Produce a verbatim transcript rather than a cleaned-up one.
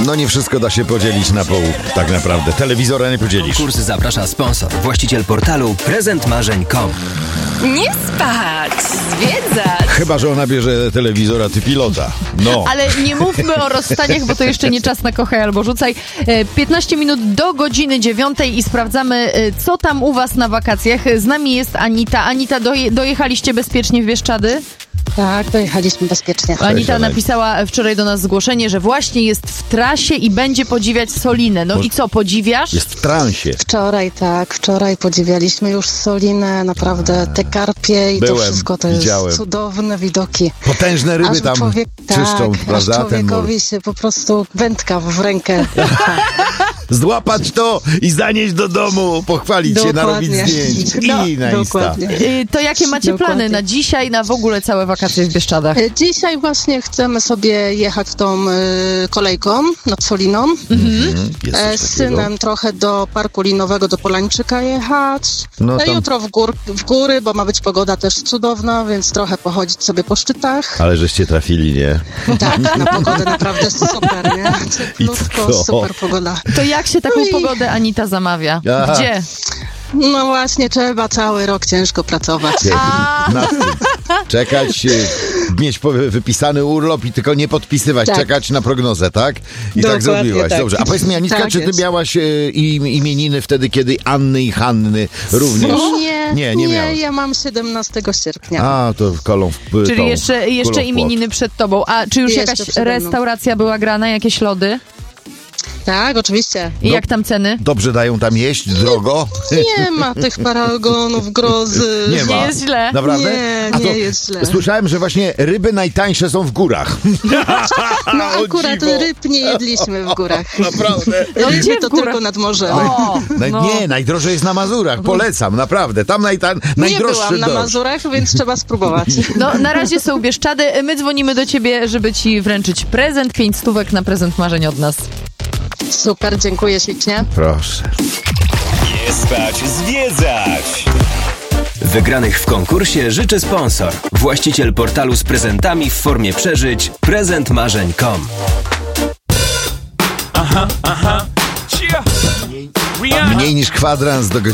No nie wszystko da się podzielić na pół, tak naprawdę. Telewizora nie podzielisz. Kurs zaprasza sponsor, właściciel portalu prezent marzeń kropka com. Nie spać, zwiedzać. Chyba że ona bierze telewizora, ty pilota. No. Ale nie mówmy o rozstaniach, bo to jeszcze nie czas na kochaj albo rzucaj. piętnaście minut do godziny dziewiątej i sprawdzamy, co tam u was na wakacjach. Z nami jest Anita. Anita, doje- dojechaliście bezpiecznie w Bieszczady? Tak, dojechaliśmy bezpiecznie. Anita Cześć, napisała wczoraj do nas zgłoszenie, że właśnie jest w trasie i będzie podziwiać Solinę. No Bo- i co, podziwiasz? Jest w transie. Wczoraj, tak, wczoraj podziwialiśmy już Solinę, naprawdę te karpie i Byłem, to wszystko, to widziałem. jest cudowne widoki. Potężne ryby Aż tam człowiek, czyszczą, tak, prawda? aż Ten mur. człowiekowi się po prostu wędka w rękę. Złapać to i zanieść do domu, pochwalić się, narobić Dokładnie. zdjęć i No, na Insta. dokładnie. Y, To jakie macie Dokładnie. plany na dzisiaj, na w ogóle całe wakacje w Bieszczadach? E, Dzisiaj właśnie chcemy sobie jechać tą y, kolejką nad Soliną. Mhm. Jest E, coś z takiego. synem trochę do parku linowego, do Polańczyka jechać. No No tam- jutro w, gór, w góry, bo ma być pogoda też cudowna, więc trochę pochodzić sobie po szczytach. Ale żeście trafili, nie? Tak, na pogodę naprawdę super, nie? I co? Plusko, super pogoda. To jak się taką No i- pogodę Anita zamawia? Aha. Gdzie? No właśnie, trzeba cały rok ciężko pracować. Na tym. Czekać, y, mieć po- wypisany urlop i tylko nie podpisywać, Tak. czekać na prognozę, tak? I tak Dokładnie zrobiłaś. tak. Dobrze. A powiedz mi, Anitka, Tak czy ty jest. miałaś y, im, imieniny wtedy, kiedy Anny i Hanny również? Nie, nie, nie, miałaś. ja mam siedemnastego sierpnia. A, to kolą w p- Czyli tą, jeszcze, jeszcze kulą w imieniny przed tobą. A czy już Jeszcze jakaś przede mną. restauracja była grana, jakieś lody? Tak, oczywiście. I No. jak tam ceny? Dobrze dają tam jeść, drogo? Nie ma tych paragonów, grozy. Nie ma. Nie jest źle. Naprawdę? Nie, A to nie jest źle. Słyszałem, że właśnie ryby najtańsze są w górach. No O akurat dziwo. ryb nie jedliśmy w górach. Naprawdę. No gdzie Ryby w to górach? tylko nad morzem. O, Naj, no. Nie, najdrożej jest na Mazurach. Polecam, naprawdę. Tam najta, Nie najdroższy byłam na dorsz. Mazurach, więc trzeba spróbować. No, na razie są Bieszczady. My dzwonimy do ciebie, żeby ci wręczyć prezent. Pięć stówek na prezent marzeń od nas. Super, dziękuję ślicznie. Proszę. Nie spać, zwiedzać! Wygranych w konkursie życzy sponsor, właściciel portalu z prezentami w formie przeżyć prezent marzeń kropka com. Aha, aha. Yeah. We are. Mniej niż kwadrans do godziny.